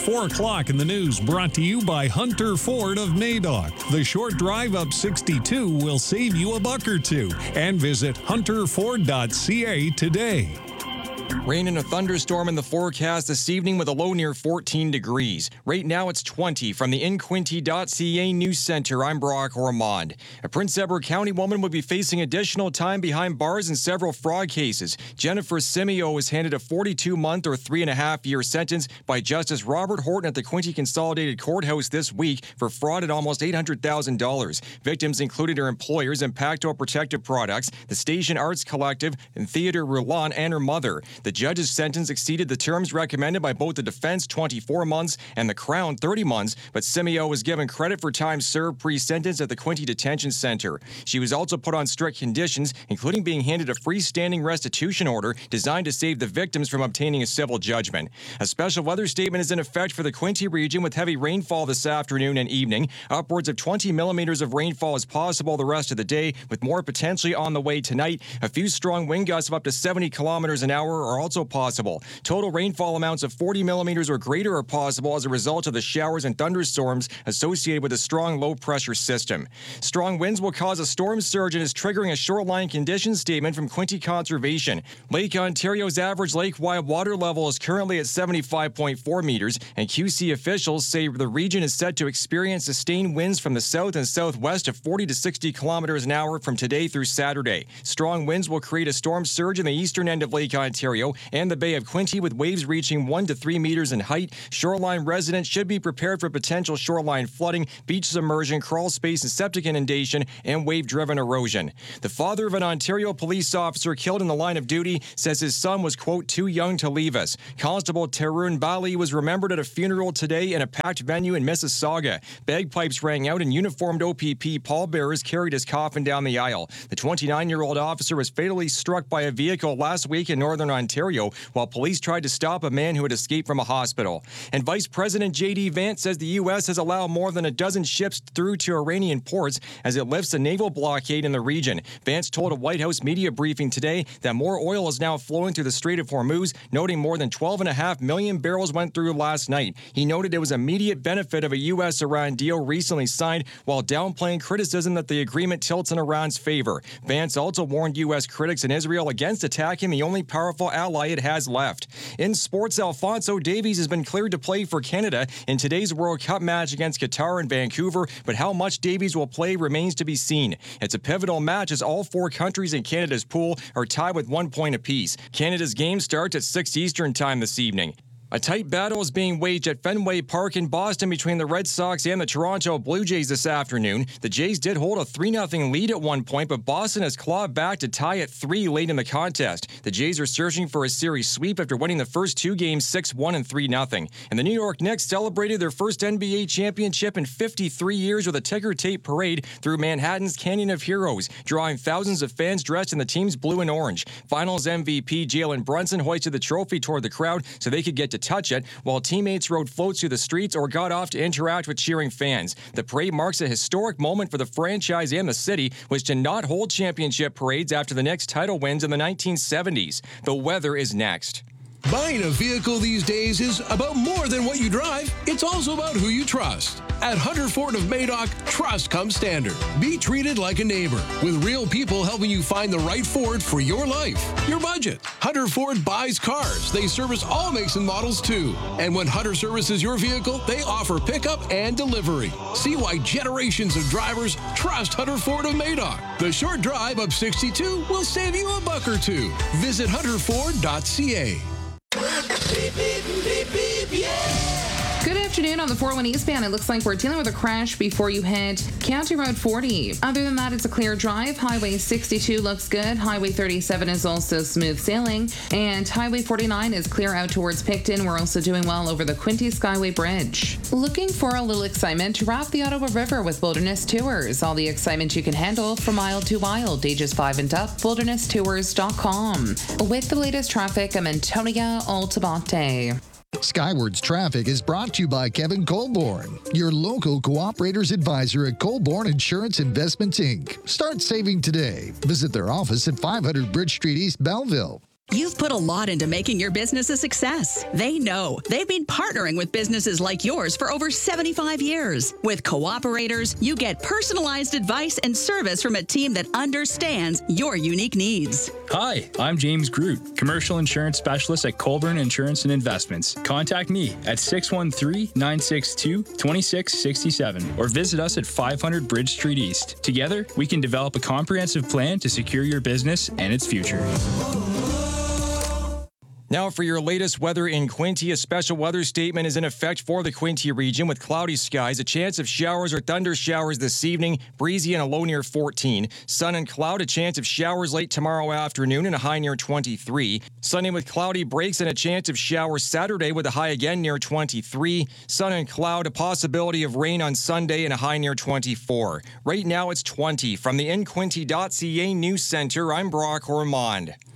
4 o'clock in the news brought to you by Hunter Ford of Madoc. The short drive up 62 will save you a buck or two. And visit hunterford.ca today. Rain and a thunderstorm in the forecast this evening with a low near 14 degrees. Right now it's 20. From the InQuinte.ca News Center, I'm Brock Ormond. A Prince Edward County woman would be facing additional time behind bars in several fraud cases. Jennifer Simeo was handed a 42-month or 3.5-year sentence by Justice Robert Horton at the Quinte Consolidated Courthouse this week for fraud at almost $800,000. Victims included her employers Impacto Protective Products, the Station Arts Collective, and Theatre Roulon, and her mother. The judge's sentence exceeded the terms recommended by both the defense, 24 months, and the Crown, 30 months, but Simeo was given credit for time served pre-sentence at the Quinte Detention Center. She was also put on strict conditions, including being handed a freestanding restitution order designed to save the victims from obtaining a civil judgment. A special weather statement is in effect for the Quinte region with heavy rainfall this afternoon and evening. Upwards of 20 millimeters of rainfall is possible the rest of the day, with more potentially on the way tonight. A few strong wind gusts of up to 70 kilometers an hour are also possible. Total rainfall amounts of 40 millimeters or greater are possible as a result of the showers and thunderstorms associated with a strong low-pressure system. Strong winds will cause a storm surge and is triggering a shoreline conditions statement from Quinte Conservation. Lake Ontario's average lake-wide water level is currently at 75.4 meters, and QC officials say the region is set to experience sustained winds from the south and southwest of 40 to 60 kilometers an hour from today through Saturday. Strong winds will create a storm surge in the eastern end of Lake Ontario and the Bay of Quinte, with waves reaching 1 to 3 meters in height. Shoreline residents should be prepared for potential shoreline flooding, beach submersion, crawl space and septic inundation, and wave-driven erosion. The father of an Ontario police officer killed in the line of duty says his son was, quote, too young to leave us. Constable Tarun Bali was remembered at a funeral today in a packed venue in Mississauga. Bagpipes rang out and uniformed OPP pallbearers carried his coffin down the aisle. The 29-year-old officer was fatally struck by a vehicle last week in Northern Ontario while police tried to stop a man who had escaped from a hospital. And Vice President J.D. Vance says the U.S. has allowed more than a dozen ships through to Iranian ports as it lifts a naval blockade in the region. Vance told a White House media briefing today that more oil is now flowing through the Strait of Hormuz, noting more than 12.5 million barrels went through last night. He noted it was immediate benefit of a U.S.-Iran deal recently signed, while downplaying criticism that the agreement tilts in Iran's favor. Vance also warned U.S. critics in Israel against attacking the only powerful ally it has left. In sports, Alphonso Davies has been cleared to play for Canada in today's World Cup match against Qatar in Vancouver, but how much Davies will play remains to be seen. It's a pivotal match as all 4 countries in Canada's pool are tied with 1 point apiece. Canada's game starts at 6 Eastern time this evening. A tight battle is being waged at Fenway Park in Boston between the Red Sox and the Toronto Blue Jays this afternoon. The Jays did hold a 3-0 lead at one point, but Boston has clawed back to tie at 3 late in the contest. The Jays are searching for a series sweep after winning the first 2 games 6-1 and 3-0. And the New York Knicks celebrated their first NBA championship in 53 years with a ticker tape parade through Manhattan's Canyon of Heroes, drawing thousands of fans dressed in the team's blue and orange. Finals MVP Jalen Brunson hoisted the trophy toward the crowd so they could get to touch it, while teammates rode floats through the streets or got off to interact with cheering fans. The parade marks a historic moment for the franchise and the city, which did not hold championship parades after the Knicks' title wins in the 1970s. The weather is next. Buying a vehicle these days is about more than what you drive. It's also about who you trust. At Hunter Ford of Madoc, trust comes standard. Be treated like a neighbor, with real people helping you find the right Ford for your life, your budget. Hunter Ford buys cars. They service all makes and models too. And when Hunter services your vehicle, they offer pickup and delivery. See why generations of drivers trust Hunter Ford of Madoc. The short drive up 62 will save you a buck or two. Visit hunterford.ca. Beep, beep, beep, beep, yeah. Good afternoon on the 401 eastbound. It looks like we're dealing with a crash before you hit County Road 40. Other than that, it's a clear drive. Highway 62 looks good. Highway 37 is also smooth sailing. And Highway 49 is clear out towards Picton. We're also doing well over the Quinte Skyway Bridge. Looking for a little excitement? Raft the Ottawa River with Wilderness Tours. All the excitement you can handle from Isle to Wild, ages 5 and up. WildernessTours.com. With the latest traffic, I'm Antonia Altabate. Skywards Traffic is brought to you by Kevin Colborne, your local cooperators advisor at Colborne Insurance Investments, Inc. Start saving today. Visit their office at 500 Bridge Street, East Belleville. You've put a lot into making your business a success. They know. They've been partnering with businesses like yours for over 75 years. With Cooperators, you get personalized advice and service from a team that understands your unique needs. Hi, I'm James Groot, Commercial Insurance Specialist at Colborne Insurance and Investments. Contact me at 613-962-2667 or visit us at 500 Bridge Street East. Together, we can develop a comprehensive plan to secure your business and its future. Now for your latest weather in Quinte, a special weather statement is in effect for the Quinte region with cloudy skies, a chance of showers or thunder showers this evening, breezy and a low near 14. Sun and cloud, a chance of showers late tomorrow afternoon and a high near 23. Sunday with cloudy breaks and a chance of showers Saturday with a high again near 23. Sun and cloud, a possibility of rain on Sunday and a high near 24. Right now it's 20. From the InQuinte.ca News Center, I'm Brock Ormond.